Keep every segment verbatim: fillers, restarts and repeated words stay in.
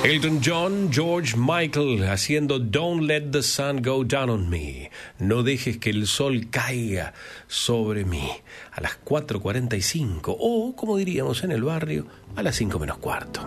Elton John, George Michael haciendo Don't Let the Sun Go Down on Me. No dejes que el sol caiga sobre mí. A las cuatro cuarenta y cinco, o como diríamos en el barrio, a las cinco menos cuarto.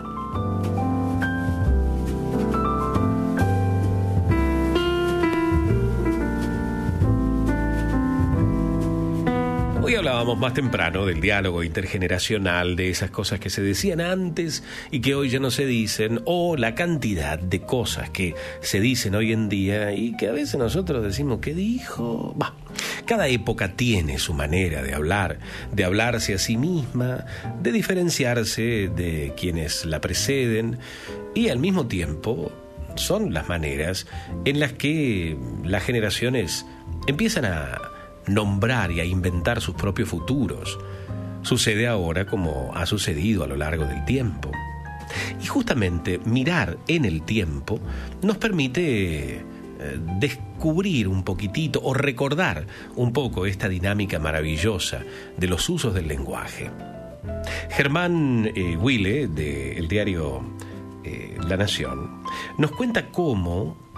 Hoy hablábamos más temprano del diálogo intergeneracional, de esas cosas que se decían antes y que hoy ya no se dicen, o la cantidad de cosas que se dicen hoy en día y que a veces nosotros decimos, ¿qué dijo? Bah, cada época tiene su manera de hablar, de hablarse a sí misma, de diferenciarse de quienes la preceden y al mismo tiempo son las maneras en las que las generaciones empiezan a nombrar y a inventar sus propios futuros. Sucede ahora como ha sucedido a lo largo del tiempo. Y justamente mirar en el tiempo nos permite eh, descubrir un poquitito o recordar un poco esta dinámica maravillosa de los usos del lenguaje. Germán eh, Wille, del diario eh, La Nación, nos cuenta cómo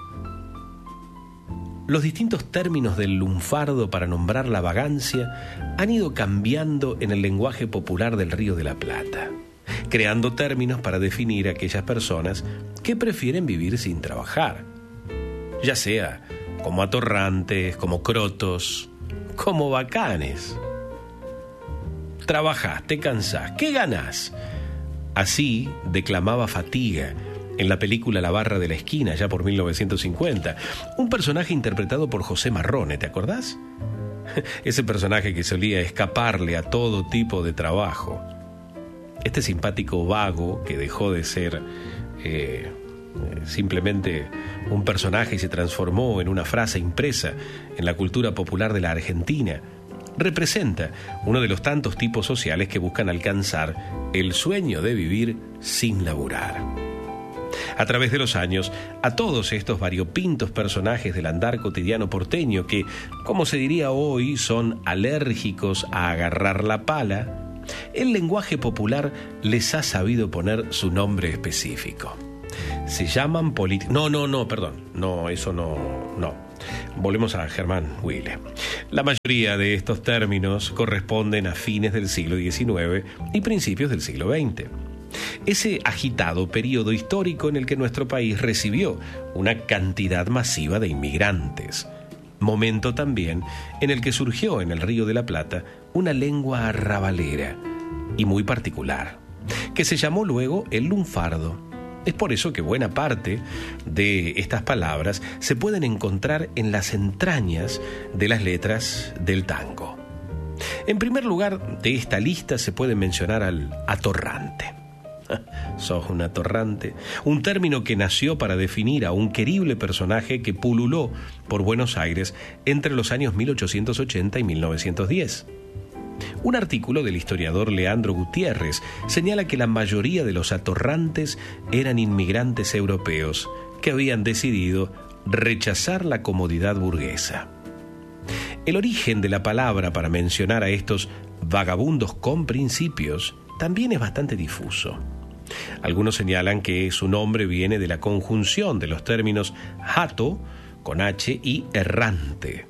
los distintos términos del lunfardo para nombrar la vagancia han ido cambiando en el lenguaje popular del Río de la Plata, creando términos para definir a aquellas personas que prefieren vivir sin trabajar, ya sea como atorrantes, como crotos, como bacanes. Trabajás, te cansás, ¿qué ganás? Así declamaba Fatiga en la película La Barra de la Esquina, ya por mil novecientos cincuenta. Un personaje interpretado por José Marrone, ¿te acordás? Ese personaje que solía escaparle a todo tipo de trabajo. Este simpático vago que dejó de ser eh, simplemente un personaje y se transformó en una frase impresa en la cultura popular de la Argentina, representa uno de los tantos tipos sociales que buscan alcanzar el sueño de vivir sin laburar. A través de los años, a todos estos variopintos personajes del andar cotidiano porteño que, como se diría hoy, son alérgicos a agarrar la pala, el lenguaje popular les ha sabido poner su nombre específico. Se llaman políticos... No, no, no, perdón. No, eso no... no. Volvemos a Germán Wille. La mayoría de estos términos corresponden a fines del siglo diecinueve y principios del siglo veinte. Ese agitado periodo histórico en el que nuestro país recibió una cantidad masiva de inmigrantes. Momento también en el que surgió en el Río de la Plata una lengua arrabalera y muy particular, que se llamó luego el lunfardo. Es por eso que buena parte de estas palabras se pueden encontrar en las entrañas de las letras del tango. En primer lugar de esta lista se puede mencionar al atorrante. Sos un atorrante, un término que nació para definir a un querible personaje que pululó por Buenos Aires entre los años mil ochocientos ochenta y mil novecientos diez. Un artículo del historiador Leandro Gutiérrez señala que la mayoría de los atorrantes eran inmigrantes europeos que habían decidido rechazar la comodidad burguesa. El origen de la palabra para mencionar a estos vagabundos con principios también es bastante difuso. Algunos señalan que su nombre viene de la conjunción de los términos hato, con H, y errante.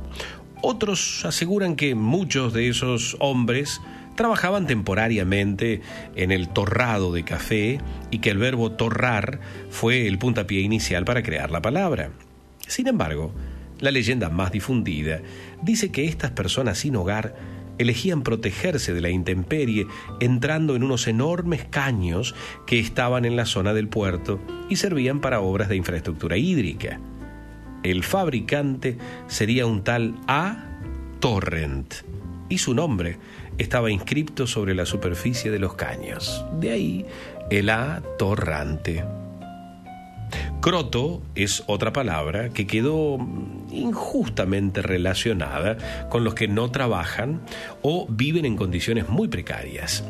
Otros aseguran que muchos de esos hombres trabajaban temporariamente en el torrado de café y que el verbo torrar fue el puntapié inicial para crear la palabra. Sin embargo, la leyenda más difundida dice que estas personas sin hogar elegían protegerse de la intemperie entrando en unos enormes caños que estaban en la zona del puerto y servían para obras de infraestructura hídrica. El fabricante sería un tal A. Torrent y su nombre estaba inscripto sobre la superficie de los caños. De ahí el atorrante. Croto es otra palabra que quedó injustamente relacionada con los que no trabajan o viven en condiciones muy precarias.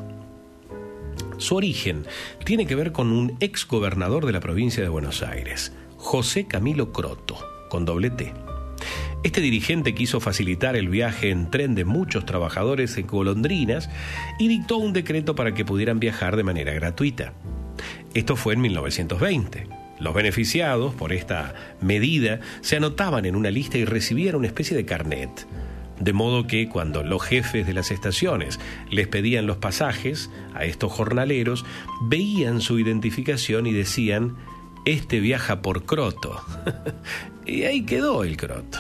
Su origen tiene que ver con un exgobernador de la provincia de Buenos Aires, José Camilo Croto, con doble T. Este dirigente quiso facilitar el viaje en tren de muchos trabajadores en golondrinas y dictó un decreto para que pudieran viajar de manera gratuita. Esto fue en mil novecientos veinte. Los beneficiados por esta medida se anotaban en una lista y recibían una especie de carnet. De modo que cuando los jefes de las estaciones les pedían los pasajes a estos jornaleros, veían su identificación y decían: este viaja por Croto. Y ahí quedó el Croto.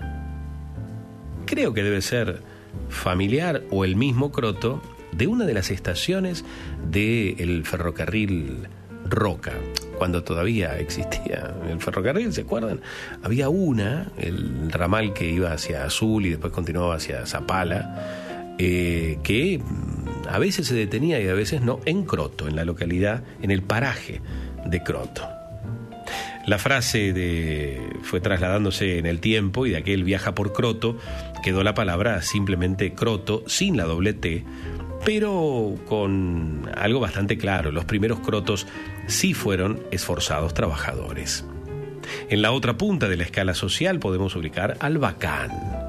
Creo que debe ser familiar o el mismo Croto de una de las estaciones del ferrocarril Roca, cuando todavía existía el ferrocarril, ¿se acuerdan? Había una, el ramal que iba hacia Azul y después continuaba hacia Zapala, eh, que a veces se detenía y a veces no, en Croto, en la localidad, en el paraje de Croto. La frase de, fue trasladándose en el tiempo y de aquel viaja por Croto quedó la palabra simplemente Croto, sin la doble T, pero con algo bastante claro: los primeros crotos sí fueron esforzados trabajadores. En la otra punta de la escala social podemos ubicar al bacán,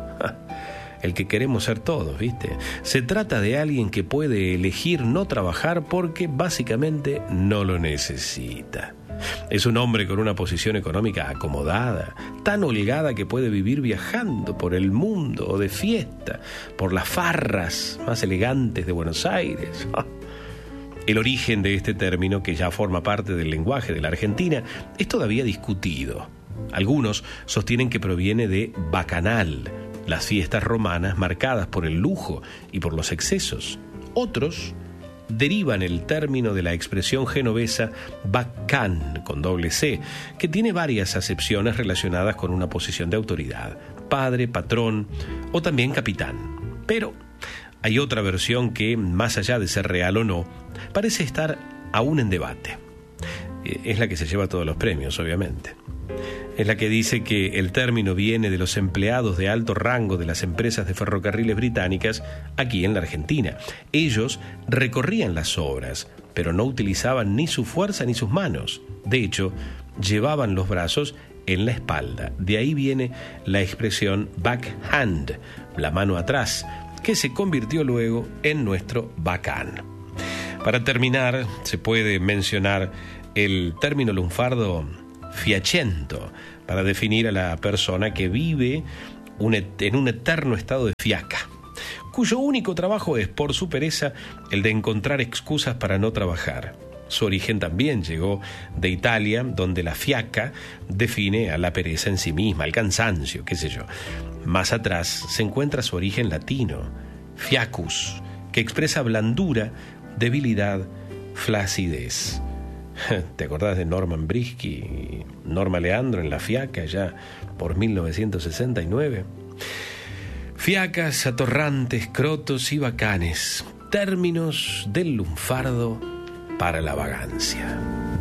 el que queremos ser todos, ¿viste? Se trata de alguien que puede elegir no trabajar porque básicamente no lo necesita. Es un hombre con una posición económica acomodada, tan holgada que puede vivir viajando por el mundo o de fiesta, por las farras más elegantes de Buenos Aires. El origen de este término, que ya forma parte del lenguaje de la Argentina, es todavía discutido. Algunos sostienen que proviene de bacanal, las fiestas romanas marcadas por el lujo y por los excesos. Otros derivan el término de la expresión genovesa bacán, con doble C, que tiene varias acepciones relacionadas con una posición de autoridad: padre, patrón o también capitán. Pero hay otra versión que, más allá de ser real o no, parece estar aún en debate. Es la que se lleva todos los premios, obviamente. Es la que dice que el término viene de los empleados de alto rango de las empresas de ferrocarriles británicas aquí en la Argentina. Ellos recorrían las obras, pero no utilizaban ni su fuerza ni sus manos. De hecho, llevaban los brazos en la espalda. De ahí viene la expresión backhand, la mano atrás, que se convirtió luego en nuestro bacán. Para terminar, se puede mencionar el término lunfardo fiachento, para definir a la persona que vive un et- en un eterno estado de fiaca, cuyo único trabajo es, por su pereza, el de encontrar excusas para no trabajar. Su origen también llegó de Italia, donde la fiaca define a la pereza en sí misma, al cansancio, qué sé yo. Más atrás se encuentra su origen latino, fiacus, que expresa blandura, debilidad, flacidez. ¿Te acordás de Norman Brisky y Norma Leandro en La Fiaca ya por mil novecientos sesenta y nueve? Fiacas, atorrantes, crotos y bacanes, términos del lunfardo para la vagancia.